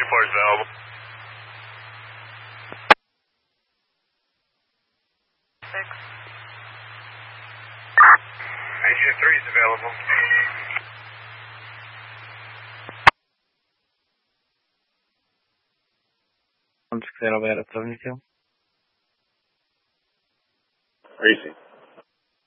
4 is available. Engine 3 is available. I'm 6 Alabama 72. Racing.